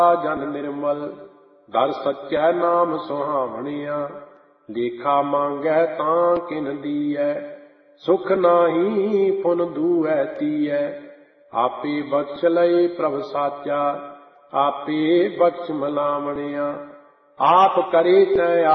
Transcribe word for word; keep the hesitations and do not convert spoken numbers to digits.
ਜਨ ਨਿਰਮਲ ਦਰ ਸੱਚੈ ਨਾਮ ਸੁਹਾਵਣਿਆ। ਲੇਖਾ ਮੰਗੈ ਤਾਂ ਕਿਨ ਦੀਐ ਸੁਖ ਨਾਹੀ ਫੁਨ ਦੂਐ ਤੀਐ। ਆਪੇ ਬਖਸ਼ ਲਏ ਪ੍ਰਭ ਸਾਚਾ ਆਪੇ ਬਖਸ਼ ਮਲਾਵਣਿਆ। ਆਪ ਕਰੇ ਤੈ